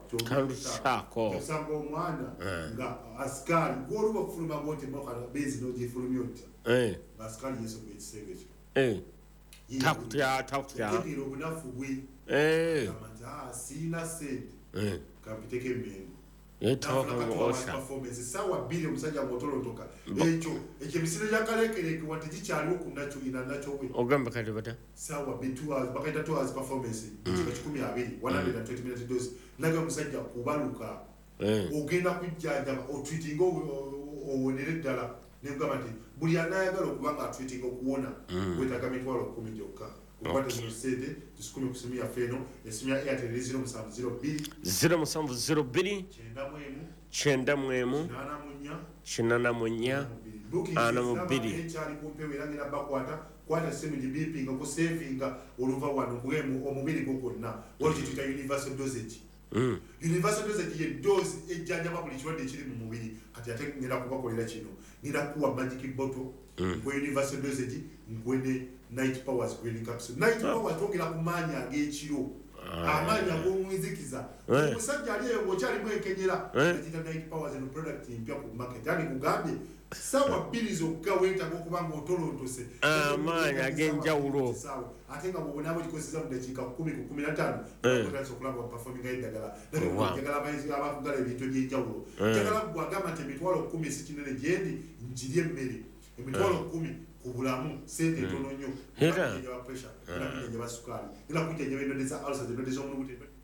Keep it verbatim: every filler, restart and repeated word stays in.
Chako. Kusanga omwana nga askari golu bafuluma bote mokala bezi no jifulumyo nti. Eh. Askari yeso kwetsenga ekyo. Eh. Takutya takutya. Ndiro bunafu bwi. Eh. Amanja sina sente. Eh. Kapiteke mengo. Yetoko osha. Performance sawa bili musajja motolo toka. Ekyo ekyo misire yakalekereke wati kikyali okunacho ina nacho we. Ogamba kali bata. Sawa two hours bakaita two hours performance. Kika kikumi abiri one hundred twenty minutes dose. Naga musajja kubaluka. Eh. Ogenda kujjanja o tweeting owonere ddala. Nebugamba nti buli anayagala okubanga tweeting okuwona wetaaga mitwalo kumi gyokka. Kukwata zino sente tusikumi kusimu ya feno esimu ya Airtel zero musanvu zero bbiri zero musanvu zero bbiri kyenda mu emu kyenda mu emu kinana mu nnya kinana mu nnya ana mu bbiri ekyali kumpewo era ngenda bakwata kwata simu gibipinga ku savinga oluva wano kuemu omubiri gwo gwonna wali kituyita universal dosage. Mm. Universal dosage ye dose ejjanjaba buli kirwadde ekiri mu mubiri kati ate ngenda kubakolera kino ngenda kuwa magic bottle nkwe universal dosage nkwe ne night powers green capsule. Night powers togera ku maanyi ag'ekiro amaanyi ag'omwizikiza omusajja ali eyo ng'okyali mwekenyera ekita night powers eno product empya ku market ani kugambye sawa bbiri zokka weetaaga okuba ng'otolontose amaanyi ag'enjawulo ate nga bw'obonaabo kikozesa mu dakiika kumi ku kumi na ttaano otandise okulaba performinga eddagala njagala abakugala ebintu eby'enjawulo njagala gwagamba nti emitwalo kumi si kinene gyendi nkirye emmere emitwalo kumi ku bulamu sente ntono nnyo era kujjanjaba pressure era kujjanjaba sukaali era kujjanjaba endwadde za ulcers endwadde z'omulubuto